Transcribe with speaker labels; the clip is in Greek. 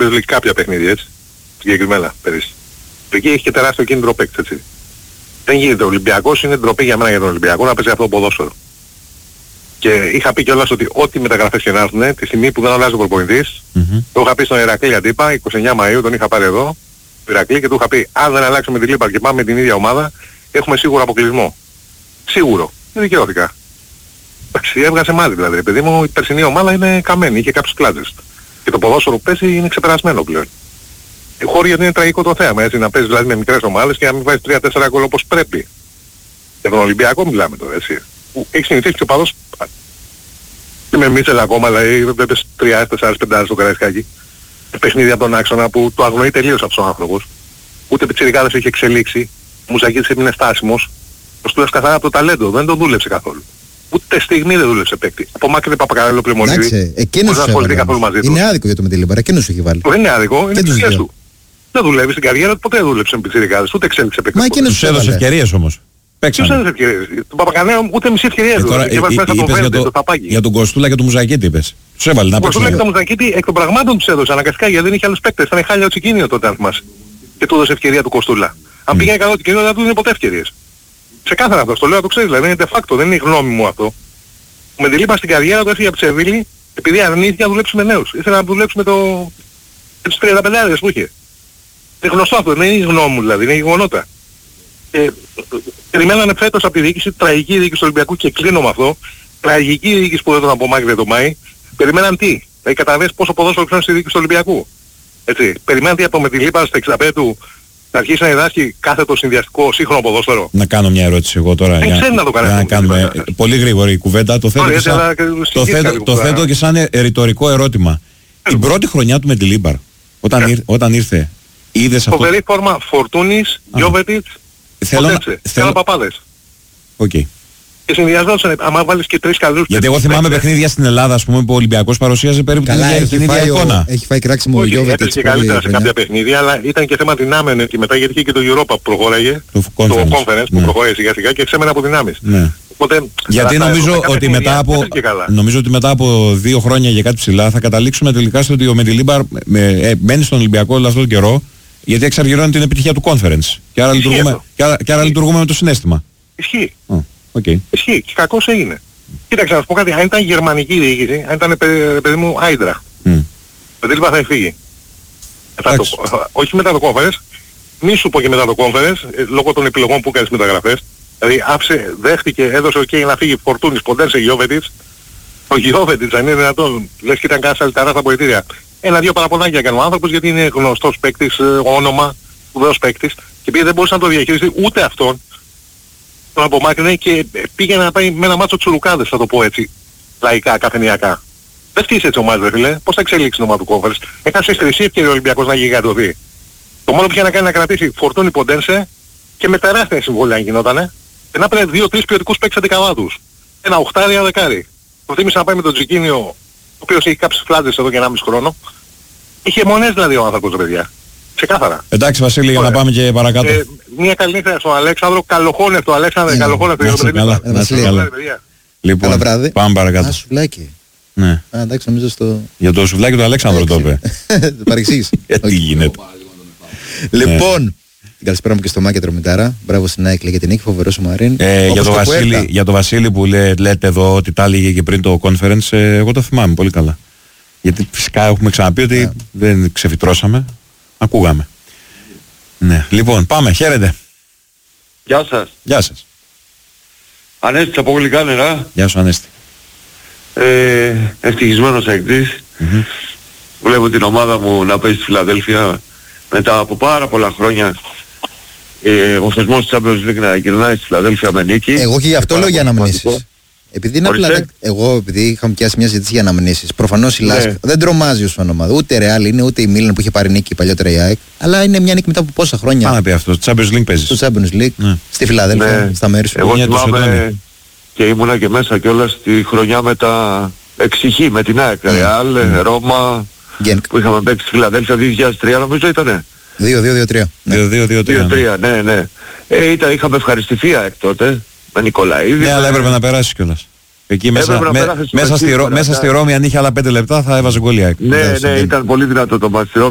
Speaker 1: Champions League κάποια παιχνίδια, έτσι. Συγκεκριμένα πέρυσι. Εκεί έχει και τεράστιο κίνητρο παίκτης, έτσι. Δεν γίνεται. Ο Ολυμπιακός είναι ντροπή για μένα για τον Ολυμπιακό να παίζει αυτό το ποδόσφαιρο. Και είχα πει κιόλας ότι ό,τι μεταγραφές και να έρθουν, τη στιγμή που δεν αλλάζει ο προπονητής, το είχα πει στον Ηρακλή αντίπα, 29 Μαΐου, τον είχα πάρει εδώ, τον Ηρακλή, και του είχα πει, αν δεν αλλάξουμε τη Λίμπαρ και πάμε με την ίδια ομάδα, έχουμε σίγουρο αποκλεισμό. Σίγουρο. Δεν δικαιώθηκα. Εντάξει, έβγασε μάτι δηλαδή. Επειδή μου η περσινή ομάδα είναι καμένη, είχε κάποιους κλάτζες. Και το ποδόσφαιρο που παίζει είναι ξεπερασμένο πλέον. Χώροι γιατί είναι τραγικό το θέαμα, έτσι, να παίζεις δηλαδή με μικρές ομάδες και να μην βάζεις 3-4 γκολ όπως πρέπει. Για τον Ολυμπιακό μιλάμε τώρα, έτσι. Που έχει συνηθίσει και ο παδός. Είμαι Μίτσελ ακόμα, δηλαδή βλέπεις 3-4-5 στο Καραϊσκάκι. Παιχνίδια από τον άξονα που το αγνοεί τελείως αυτός ο άνθρωπος. Ούτε πιτσιρικάδες έχει εξελίξει. Ο Μουζακίδης έμεινε στάσιμος. Το στούλας καθαρά από το ταλέντο, δεν τον δούλεψε καθόλου. Ούτε στιγμή δεν δούλεψε παίκτη. Απομάκρυνε Παπακαρέλο Πλημμονίδη.
Speaker 2: Εκείνος είναι άδικο για το Μετελίμπαρα, εκείνος σου έχει βάλει.
Speaker 1: Δεν είναι άδικο, είναι τις του. Δεν δουλεύει στην καριέρα του, ποτέ δεν δούλεψε με πιτσιρικάδες, ούτε εξέλιξε παίκτη.
Speaker 2: Μα εκείνος
Speaker 3: τους έδωσε ευκαιρίες όμως.
Speaker 1: Ποιος έδωσε ευκαιρίες. Τον Παπακαρέλο ούτε μισή ευκαιρία
Speaker 3: τώρα για τον Κοστούλα και τον Μουζακίτη είπες. Τους έβαλε να παίξουν.
Speaker 1: Ο Κοστούλα και τον Μουζακίτη εκ των πραγμάτων τους έδωσε αναγκαστικά γιατί δεν είχε άλλους παίκτες. Ήταν χάλια ο Τσικίνιο τότε αν θυμάσαι. Και του έδωσε ευκαιρία του Κοστούλα. Αν πήγαινε καλό Τσικίνιο δεν του δίνει ποτέ ευκαιρίες. Ξεκάθαρα αυτό, το λέω να το ξέρεις, δηλαδή είναι de facto, δεν είναι η γνώμη μου αυτό. Με τη Λίμπα στην καριέρα του έφυγε από τη Σεβίλη επειδή αρνήθηκε να δουλέψει με νέους. Ήθελε να δουλέψει με τους 35 που είχε. Είναι γνωστό αυτό, δεν είναι η γνώμη μου δηλαδή, είναι η γεγονότα. Περιμένανε φέτος από τη διοίκηση, τραγική διοίκηση του Ολυμπιακού και κλείνω με αυτό, τραγική διοίκηση που δεν τον απομάκρυνε το Μάη, περιμέναν τι, δηλαδή καταλαβαίνεις πόσο ποδόσφαιρο ξέρουν στη διοίκηση του Ολυμπιακού. Έτσι, περιμέναν τι από με τη Λίμπα στα 65 του να αρχίσει να διδάσκει κάθετο συνδυαστικό σύγχρονο ποδόσφαιρο.
Speaker 3: Να κάνω μια ερώτηση εγώ τώρα για να κάνουμε πολύ γρήγορη κουβέντα. Το θέτω και σαν ρητορικό ερώτημα. Την πρώτη χρονιά του με τη Λίμπαρ, όταν ήρθε, είδες αυτό?
Speaker 1: Φοβερή φόρμα Φορτούνης, Γιώβετιτς, θέλω παπάδες.
Speaker 3: Οκ.
Speaker 1: Και συνδυαζόταν, άμα βάλεις και τρεις καλούς.
Speaker 3: Γιατί εγώ θυμάμαι παιχνίδια στην Ελλάδα, ας πούμε, που ο Ολυμπιακός παρουσίαζε περίπου την ίδια εικόνα.
Speaker 2: Έχει φάει κράξιμο ο Γιώβετιτς.
Speaker 1: Έπαιξε καλύτερα σε κάποια παιχνίδια, αλλά ήταν και θέμα δυνάμεων και μετά γιατί είχε και το Europa που προχώραγε, το Conference που προχώραγε σιγά σιγά και ξέμενε από δυνάμεις.
Speaker 3: Γιατί νομίζω ότι μετά από 2 χρόνια για κάτι ψηλά θα καταλήξουμε τελικά στο ότι ο Μεντιλίμπαρ μένει στον Ολυμπιακό όλο αυτόν τον καιρό, γιατί εξαργυρώνει την επιτυχία του Conference. Και άρα λειτουργούμε με το συναίσθημα.
Speaker 1: Ισχύει.
Speaker 3: Okay.
Speaker 1: Ισχύει και κακώς έγινε. Κοίταξε να σου πω κάτι, αν ήταν γερμανική διοίκηση, αν ήταν παιδί μου Άιντραχτ, με τη Λίμπα θα έφυγε. Όχι μετά το Conference, μη σου πω και μετά το Conference, λόγω των επιλογών που έκανες μεταγραφές. Δηλαδή δέχτηκε, έδωσε ok να φύγει Φορτούνης, Ποντένσε, Γιώβετιτς. Ο Γιώβετιτς αν είναι δυνατόν, λες και ήταν κανένας αλυταράς στα πολιτήρια. 1-2 παραπονάκια έκανε ο άνθρωπος γιατί είναι γνωστός παίκτης, όνομα, σπουδαίος παίκτης. Και επειδή δεν μπορούσε να το διαχειριστεί ούτε αυτόν, τον απομάκρυνε και πήγαινε να πάει με ένα μάτσο τσουρουκάδες, θα το πω έτσι, λαϊκά, καφενιακά. Δεν φτύσε έτσι ομάδες, φίλε. Πώς θα εξελίξει το ομάδα του Conference. Έχασε χρυσή ευκαιρία ο Ολυμπιακός να γιγαντωθεί. Το μόνο που είχε να κάνει να κρατήσει Φορτούνη, Ποντένσε και με τεράστια συμβόλαια αν γινότανε. Και να έπαιρνε 2-3 ποιοτικούς παίκτες αντικαβά τους. Ένα 8-1 δεκάρι. Προτίμησε να πάει με τον Τζικίνιο, ο οποίος έχει κάψει φλάτζες εδώ και 1,5 χρόνο. Είχε μονές δηλαδή ο άνθρωπος, παιδιά. Ξεκάθαρα.
Speaker 3: Εντάξει Βασίλη, για να πάμε και παρακάτω.
Speaker 1: Μια καλή νύχτα στον Αλέξανδρο. Καλοχώνευτο Αλέξανδρε, καλοχώνευτο για τον
Speaker 3: Βασίλη. Λοιπόν, πάμε παρακάτω.
Speaker 2: Σουβλάκι.
Speaker 3: Ναι.
Speaker 2: Εντάξει, νομίζω στο...
Speaker 3: Για το σουβλάκι του Αλέξανδρο το είπε.
Speaker 2: Παρεξήγηση.
Speaker 3: Τι γίνεται.
Speaker 2: Λοιπόν, καλησπέρα μου και στο Μάκη Τρομητάρα. Μπράβο στην ΑΕΚ για την νίκη, φοβερός ο Μαρίν.
Speaker 3: Για το Βασίλη που λέτε εδώ ότι τα έλεγε και πριν το conference, εγώ το θυμάμαι πολύ καλά. Γιατί φυσικά έχουμε ξαναπεί ότι δεν ξεφυτρώσαμε, ακούγαμε. Ναι, λοιπόν, πάμε, χαίρετε.
Speaker 4: Γεια σας.
Speaker 3: Γεια σας.
Speaker 4: Ανέστης από Γλυκά Νερά.
Speaker 3: Γεια σου Ανέστη.
Speaker 4: Ευτυχισμένος αεκτής. Βλέπω την ομάδα μου να παίζει στη Φιλαδέλφια μετά από πάρα πολλά χρόνια. Ο θεσμός της Champions League να γυρνάει στη Φιλαδέλφια με νίκη.
Speaker 2: Εγώ και γι' αυτό λέω για αναμνήσεις. Επειδή είναι απλά, εγώ επειδή είχαμε πιάσει μια συζήτηση για αναμνήσεις, προφανώς η Λάσκ δεν τρομάζει ως ονομάδα. Ούτε Ρεάλ είναι, ούτε η Μίλαν που είχε πάρει νίκη παλιότερα η ΑΕΚ. Αλλά είναι μια νίκη μετά από πόσα χρόνια.
Speaker 3: Πάμε να πει αυτό. Στο Champions League παίζεις.
Speaker 2: Στο Champions League, στη Φιλαδέλφια, στα μέρη σου.
Speaker 4: Εγώ θυμάμαι και ήμουνα και μέσα κιόλας τη χρονιά με τα εξηχή, με την ΑΕΚ. Ρεάλ, Ρώμα, που είχαμε παίξει στη Φιλαδέλφια 2003 νομίζω ήτανε.
Speaker 2: 2-2-2-3.
Speaker 3: 2-2-2-3.
Speaker 4: Ναι. Είχαμε ευχαριστηθεί ΑΕΚ τότε με Νικολαίδη.
Speaker 3: Ναι, αλλά έπρεπε να περάσει κιόλας. Εκεί μέσα στη Ρώμη αν είχε άλλα 5 λεπτά θα έβαζε γκολ η ΑΕΚ.
Speaker 4: Ναι, ήταν πολύ δυνατό το μάτι.